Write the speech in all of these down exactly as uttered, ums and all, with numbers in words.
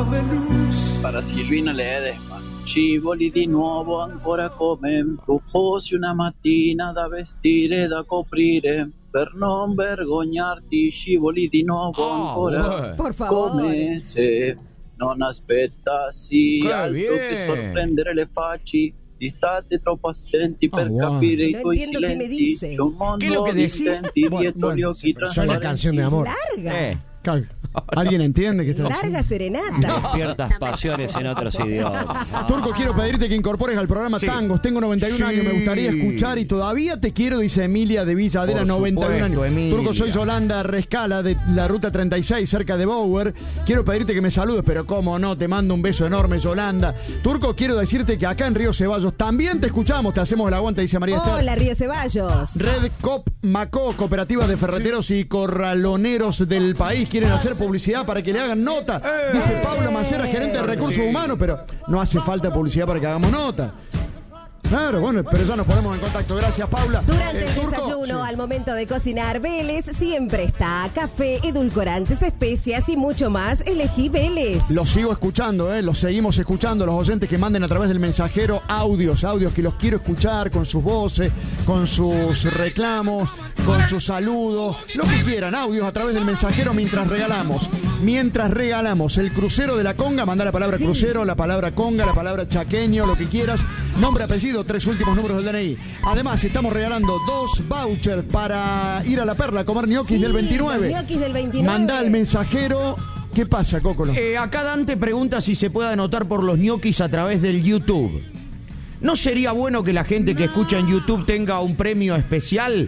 Para Silvina Ledesma. Scivoli di nuovo ancora come tu fossi una mattina da vestire, da coprire, per non vergognarti, scivoli di nuovo oh, ancora por favor. come se non aspettassi che altro bien. che sorprendere le facce. State troppo assenti per oh, wow. capire no i tuoi entiendo qué me silenzi. dice. C'è un mondo ¿Qué es lo que di decís? intenti Bueno, dietro bueno, gli occhi suena trasparenti. canción de amor. Larga. Eh. ¿Alguien entiende que está Larga serenata. Despiertas pasiones en otros idiomas. Turco, quiero pedirte que incorpores al programa Sí. Tangos. Tengo noventa y un Sí. años, me gustaría escuchar y todavía te quiero, dice Emilia de Villa Adela, Por noventa y un supuesto, años. Emilia. Turco, soy Yolanda Rescala de la ruta treinta y seis, cerca de Bower. Quiero pedirte que me saludes, pero cómo no, te mando un beso enorme, Yolanda. Turco, quiero decirte que acá en Río Ceballos también te escuchamos, te hacemos el aguante, dice María Esther. Hola, Río Ceballos. Red Cop Macó, cooperativa de ferreteros y corraloneros del país, quieren hacer publicidad para que le hagan nota. Dice Paula Macera, gerente de recursos humanos, pero no hace falta publicidad para que hagamos nota. Claro, bueno, pero ya nos ponemos en contacto. Gracias, Paula. Durante Eh, el Turco, desayuno, sí. al momento de cocinar, Vélez siempre está. Café, edulcorantes, especias y mucho más. Elegí Vélez. Los sigo escuchando, ¿eh? Los seguimos escuchando. Los oyentes que manden a través del mensajero audios, audios que los quiero escuchar con sus voces, con sus reclamos, con sus saludos, lo que quieran, audios a través del mensajero mientras regalamos. Mientras regalamos el crucero de la conga, manda la palabra Sí. crucero, la palabra conga, la palabra chaqueño, lo que quieras. Nombre, apellido, tres últimos números del D N I. Además, estamos regalando dos vouchers para ir a La Perla a comer ñoquis Sí, del veintinueve. los ñoquis del veintinueve. Manda al mensajero. ¿Qué pasa, Cócolo? Eh, acá Dante pregunta si se puede anotar por los ñoquis a través del YouTube. ¿No sería bueno que la gente que escucha en YouTube tenga un premio especial?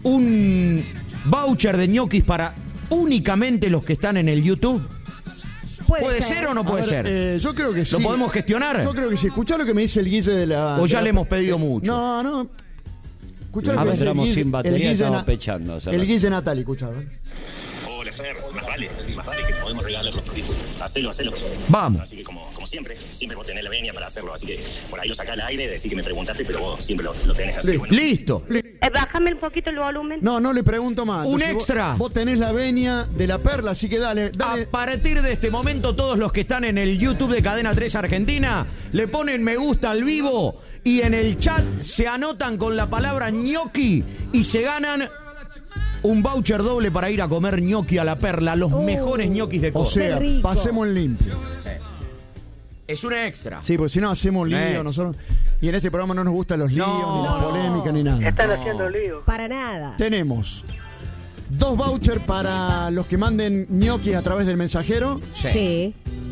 Un voucher de ñoquis para únicamente los que están en el YouTube. ¿Puede ser o no A puede ver, ser? eh, yo creo que sí. ¿Lo podemos gestionar? Yo creo que sí. Escuchá lo que me dice el Guille de la... ¿O ya de le la- hemos pedido mucho? No, no. Escuchá lo A que ver, dice el entramos Guille, sin batería, el Guille estamos Na- pechando, hace El rato. Guille Natali, escuchá. ¿eh? Hola Fer, más vale, más vale que podemos regalar los títulos. Hacelo, hacelo. Vamos. Así que como, como siempre, siempre vos tenés la venia para hacerlo. Así que por ahí lo sacás al aire, decís que me preguntaste, pero vos siempre lo, lo tenés. Así que bueno. Listo. Eh, bájame un poquito el volumen. No, no le pregunto más. Un Entonces, extra. Vos, vos tenés la venia de la perla, así que dale, dale. A partir de este momento, todos los que están en el YouTube de Cadena tres Argentina le ponen me gusta al vivo y en el chat se anotan con la palabra ñoqui y se ganan un voucher doble para ir a comer ñoqui a La Perla, los Oh. mejores ñoquis de O Córdoba. sea, rico. pasemos en limpio. Es un extra. Sí, porque si no hacemos lío Eh. nosotros. Y en este programa no nos gustan los líos, No. ni la polémica, ni nada. Están haciendo lío. Para nada. Tenemos dos vouchers para los que manden ñoquis a través del mensajero Sí.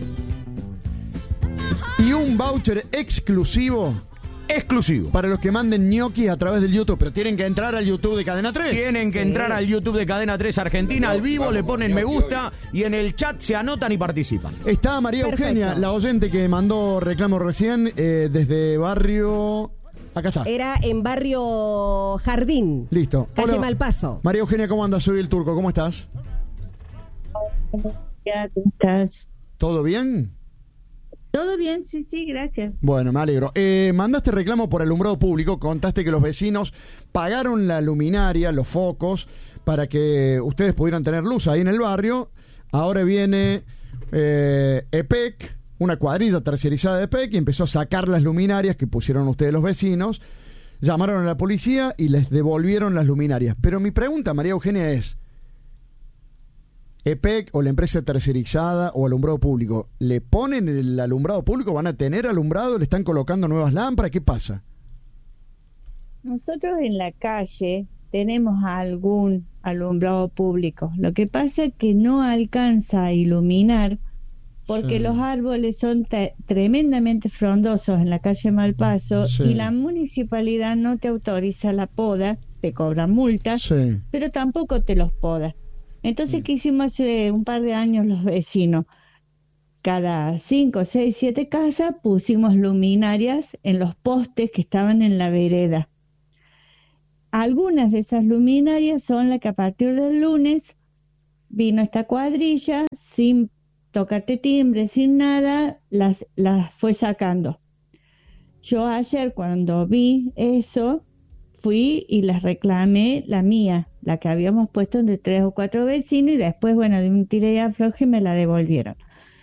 y un voucher exclusivo Exclusivo. para los que manden ñoquis a través del YouTube. Pero tienen que entrar al YouTube de Cadena tres. Tienen que Sí. entrar al YouTube de Cadena tres Argentina al vivo, le ponen me gusta y en el chat se anotan y participan. Está María Perfecto. Eugenia, la oyente que mandó reclamo recién eh, desde barrio... Acá está. Era en barrio Jardín. Listo. Calle Hola. Malpaso. María Eugenia, ¿cómo andas? Soy el Turco, ¿cómo estás? Ya, ¿cómo estás? ¿Todo bien? ¿Todo bien? Sí, sí, gracias. Bueno, me alegro. Eh, mandaste reclamo por alumbrado público, contaste que los vecinos pagaron la luminaria, los focos, para que ustedes pudieran tener luz ahí en el barrio. Ahora viene eh, E P E C, una cuadrilla tercerizada de E P E C, y empezó a sacar las luminarias que pusieron ustedes los vecinos. Llamaron a la policía y les devolvieron las luminarias. Pero mi pregunta, María Eugenia, es... E P E C o la empresa tercerizada o alumbrado público, ¿le ponen el alumbrado público? ¿Van a tener alumbrado? ¿Le están colocando nuevas lámparas? ¿Qué pasa? Nosotros en la calle tenemos algún alumbrado público. Lo que pasa es que no alcanza a iluminar porque Sí. los árboles son te- tremendamente frondosos en la calle Malpaso Sí. y la municipalidad no te autoriza la poda, te cobran multas, Sí. pero tampoco te los poda. Entonces, ¿qué hicimos hace un par de años los vecinos? Cada cinco, seis, siete casas pusimos luminarias en los postes que estaban en la vereda. Algunas de esas luminarias son las que a partir del lunes vino esta cuadrilla, sin tocarte timbre, sin nada, las, las fue sacando. Yo ayer cuando vi eso, fui y les reclamé la mía, la que habíamos puesto entre tres o cuatro vecinos y después, bueno, de un tire y afloje me la devolvieron.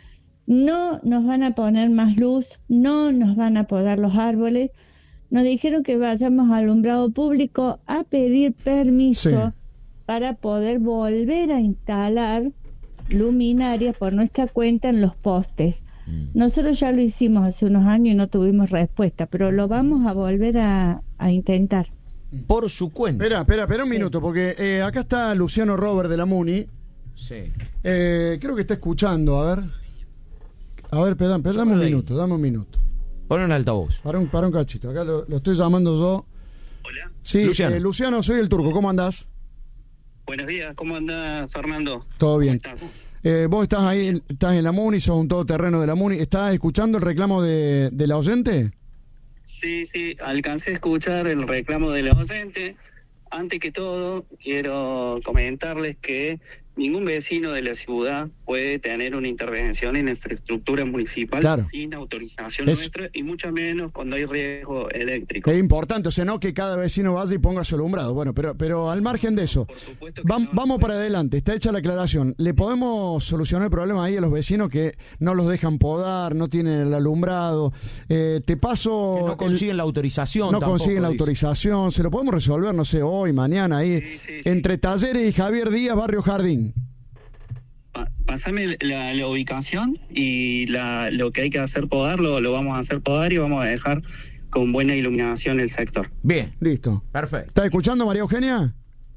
no nos van a poner más luz, no nos van a podar los árboles. Nos dijeron que vayamos al alumbrado público a pedir permiso Sí. para poder volver a instalar luminarias por nuestra cuenta en los postes. Nosotros ya lo hicimos hace unos años y no tuvimos respuesta, pero lo vamos a volver a, a intentar. Por su cuenta. Espera, espera, espera un Sí. minuto, porque eh, acá está Luciano Robert de la Muni. Sí. Eh, creo que está escuchando, a ver. A ver, perdón, perdón, dame un Ahí. minuto, dame un minuto. Pon un altavoz. Para un, para un cachito, acá lo, lo estoy llamando yo. Hola. Sí, Luciano. Luciano. Eh, Luciano, soy el Turco, ¿cómo andás? Buenos días, ¿cómo anda Fernando? Todo bien. ¿Cómo estamos? Eh, vos estás ahí, estás en la Muni, sos un todoterreno de la Muni. ¿Estás escuchando el reclamo de, de la oyente? Sí, sí, alcancé a escuchar el reclamo de la oyente. Antes que todo, quiero comentarles que ningún vecino de la ciudad puede tener una intervención en infraestructura municipal Claro. sin autorización Es- nuestra, y mucho menos cuando hay riesgo eléctrico. Es importante, o sea, no que cada vecino vaya y ponga su alumbrado. Bueno, pero, pero al margen de eso, Por supuesto que vam- no. vamos para adelante, está hecha la aclaración. ¿Le podemos solucionar el problema ahí a los vecinos que no los dejan podar, no tienen el alumbrado? Eh, te paso... Que no el- consiguen la autorización. no tampoco, consiguen la dice. autorización, se lo podemos resolver, no sé, hoy, mañana, ahí, Sí, sí, sí. entre Talleres y Javier Díaz, Barrio Jardín. Pa- Pásame la, la ubicación y la, lo que hay que hacer podar, lo, lo vamos a hacer podar y vamos a dejar con buena iluminación el sector. Bien, Listo. perfecto. ¿Estás escuchando, María Eugenia?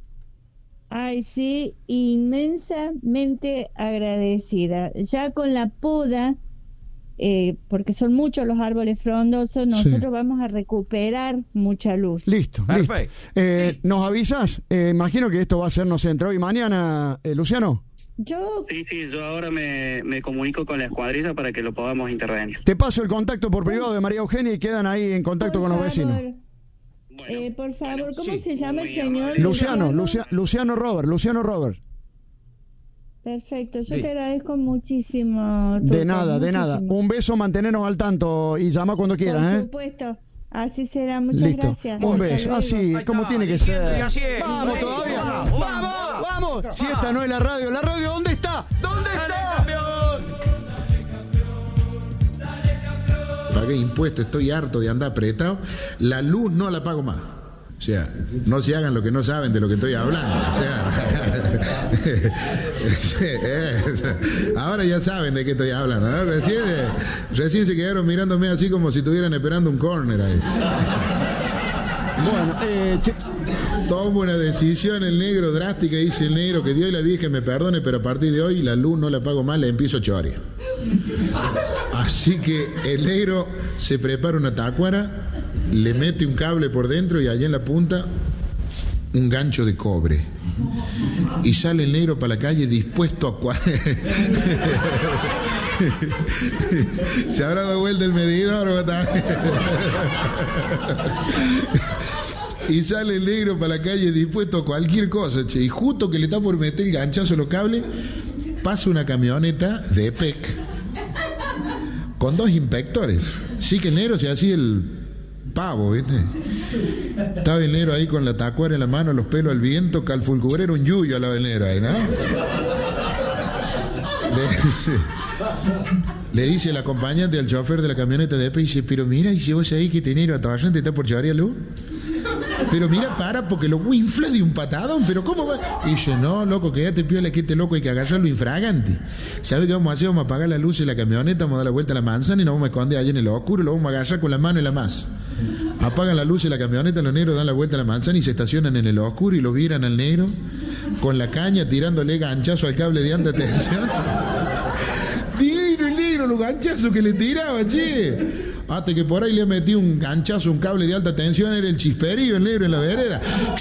Ay, sí, inmensamente agradecida. Ya con la poda, eh, porque son muchos los árboles frondosos, nosotros Sí. vamos a recuperar mucha luz. Listo, Perfecto. listo. Eh, ¿Nos avisas? Eh, imagino que esto va a ser, no sé, entre hoy y mañana, eh, Luciano. Yo, Sí, sí, yo ahora me, me comunico con la escuadrilla para que lo podamos intervenir. Te paso el contacto por privado de María Eugenia y quedan ahí en contacto por con los favor, vecinos. Bueno, eh, por favor, ¿cómo sí. se llama el Muy señor? amable. Luciano, Lucia- Luciano Robert, Luciano Robert. Perfecto, yo Sí. te agradezco muchísimo. De Turco, nada, de nada. muchísimo. Un beso, mantenernos al tanto y llama cuando Por quieras, ¿eh? supuesto, así será. Muchas Listo. gracias. Un Hasta beso. luego. Así, Ahí como está, tiene que diciendo ser. y haciendo. Vamos Buenísimo. todavía. Vamos, Vamos, vamos. Si esta no es la radio, ¿la radio dónde está? ¿Dónde está? Pagué impuestos, estoy harto de andar apretado. La luz no la pago más. O sea, no se hagan lo que no saben de lo que estoy hablando. O sea, sí, eh, o sea, ahora ya saben de qué estoy hablando, ¿no? Recién, eh, recién se quedaron mirándome así como si estuvieran esperando un corner ahí. Bueno, eh, che- Tomo una decisión, el negro, drástica, dice el negro, que Dios y la Virgen me perdone, pero a partir de hoy la luz no la pago más, la empiezo a chorear. Así que el negro se prepara una tacuara, le mete un cable por dentro y allá en la punta un gancho de cobre. Y sale el negro para la calle dispuesto a... cua- ¿Se habrá dado vuelta el medidor? ¿O está? Y sale el negro para la calle dispuesto a cualquier cosa, che. Y justo que le está por meter el ganchazo a los cables, pasa una camioneta de E P E C con dos inspectores. Sí que el negro se hacía el pavo, ¿viste? Estaba el negro ahí con la tacuara en la mano, los pelos al viento, calfulcubrero, un yuyo al lado del negro ahí, ¿no? Le dice, le dice el acompañante al chofer de la camioneta de E P E, dice, pero mira, dice vos ahí que te negro a toda gente está por llevar a luz. Pero mira, para, porque lo infla de un patadón, pero ¿cómo va? Y dice, no, loco, quédate piola, que este loco hay que agarrarlo infragante. ¿Sabe qué vamos a hacer? Vamos a apagar la luz de la camioneta, vamos a dar la vuelta a la manzana y nos vamos a esconder allá en el oscuro, lo vamos a agarrar con la mano y la más. Apagan la luz de la camioneta, los negros dan la vuelta a la manzana y se estacionan en el oscuro y lo miran al negro con la caña tirándole ganchazo al cable de alta tensión. Divino el negro, los ganchazos que le tiraba, che. Hasta que por ahí le metí un ganchazo, un cable de alta tensión, era el chisperío, el negro en la vereda.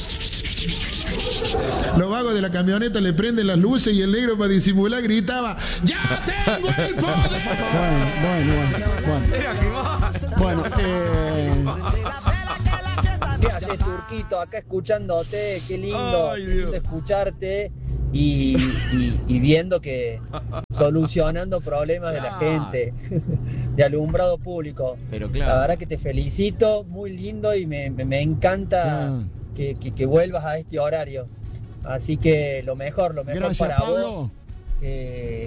Los vagos de la camioneta le prenden las luces y el negro para disimular gritaba, ¡ya tengo el poder! bueno, bueno, bueno. Bueno, bueno eh, ¿Qué haces, Turquito? Acá escuchándote, qué lindo, qué lindo escucharte y, y- y viendo que solucionando problemas de la gente, de alumbrado público. Pero La claro. verdad que te felicito, muy lindo y me, me- me encanta Ah. que, que- que vuelvas a este horario. Así que lo mejor, lo mejor gracias, para Pablo. vos, que,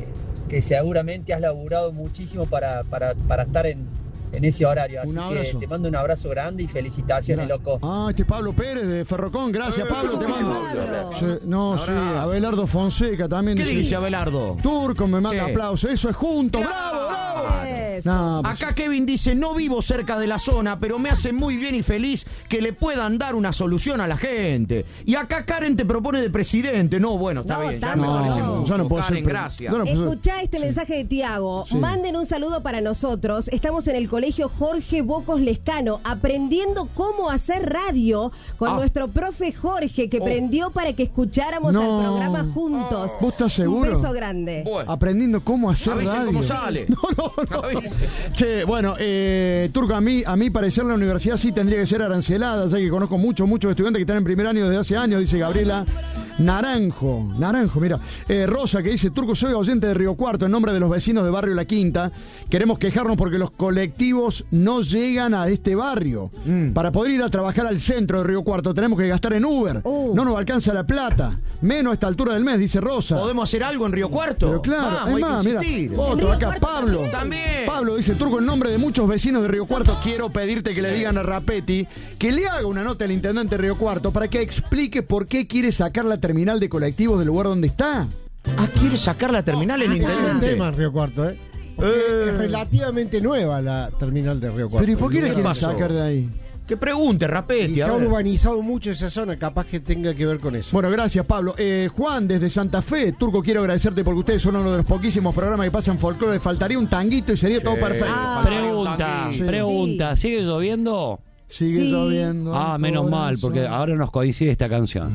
que seguramente has laburado muchísimo para, para, para estar en, en ese horario. Así Un abrazo. que te mando un abrazo grande y felicitaciones, Mirá. loco. Ah, este es Pablo Pérez de Ferrocón. Gracias, Pablo. Te mando. Pablo. Che, no, sí. Abelardo Fonseca también. ¿Qué dice Abelardo? Turco me manda Sí. aplausos. Eso es juntos. ¡Bravo, bravo! Eso. No, pues- Acá Kevin dice, no vivo cerca de la zona, pero me hace muy bien y feliz que le puedan dar una solución a la gente. Y acá Karen te propone de presidente. No, bueno, está No, bien, ya tanto me parece no. mucho. Ya no puedo Karen, ser pre- gracias. yo no puedo- Escuchá este mensaje de Tiago. Sí. Manden un saludo para nosotros. Estamos en el colegio Jorge Bocos Lescano, aprendiendo cómo hacer radio con Ah. nuestro profe Jorge, que Oh. prendió para que escucháramos No. al programa juntos. ¿Vos estás seguro? Un beso grande. Bueno, Aprendiendo cómo hacer avisen radio. cómo sale. No, no, no. Avisen. Che, bueno, eh, Turco, a mí, a mí parecer la universidad sí tendría que ser arancelada, ya que conozco muchos, muchos estudiantes que están en primer año desde hace años, dice Gabriela Naranjo. Naranjo, mira. Eh, Rosa, que dice, Turco, soy oyente de Río Cuarto, en nombre de los vecinos de Barrio La Quinta. Queremos quejarnos porque los colectivos no llegan a este barrio. Mm. Para poder ir a trabajar al centro de Río Cuarto tenemos que gastar en Uber. Uh. No nos alcanza la plata. Menos a esta altura del mes, dice Rosa. ¿Podemos hacer algo en Río Cuarto? Pero claro, Vamos, es hay más, que mira, insistir. En otro Río acá, Cuarto Pablo. también. Pablo dice, Turco, en nombre de muchos vecinos de Río Cuarto, quiero pedirte que le digan a Rapetti que le haga una nota al intendente de Río Cuarto para que explique por qué quiere sacar la terminal de colectivos del lugar donde está. Ah, ¿quiere sacar la terminal el Es un intendente? tema en Río Cuarto, ¿eh? Porque Eh. es relativamente nueva la terminal de Río Cuarto. Pero ¿y por qué la El quiere lugar- pasó? sacar de ahí? Que pregunte, Y Rapetti. se a ha ver. urbanizado mucho esa zona, capaz que tenga que ver con eso. Bueno, gracias, Pablo. Eh, Juan, desde Santa Fe, Turco, quiero agradecerte porque ustedes son uno de los poquísimos programas que pasan folclore. Faltaría un tanguito y sería todo perfecto. Ah. Pregunta, Sí. pregunta, ¿sigue lloviendo? Sigue Sí. lloviendo. Ah, menos mal, porque ahora nos coincide esta canción.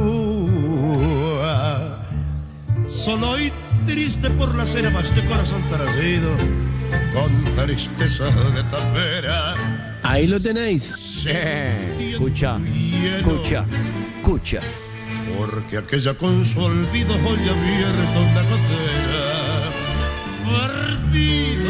Solo y triste por las eras de corazón perdido, con tristeza de tapera. Ahí lo tenéis. Escucha, escucha, escucha. Porque aquella con su olvido hoy abierto una gotera. Perdido,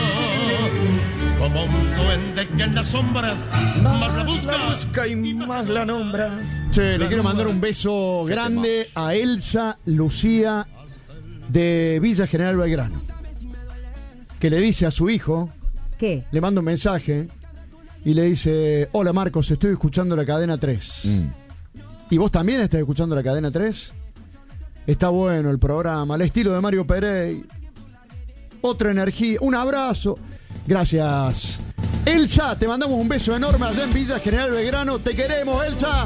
como un duende que en las sombras más la busca. y más la nombra. Che, le quiero mandar un beso grande a Elsa Lucía de Villa General Belgrano, que le dice a su hijo, ¿Qué? le manda un mensaje y le dice, hola Marcos, estoy escuchando la cadena tres. ¿Y vos también estás escuchando la cadena tres? Está bueno el programa, al estilo de Mario Perey. Otra energía, un abrazo. Gracias. Elsa, te mandamos un beso enorme allá en Villa General Belgrano. Te queremos, Elsa.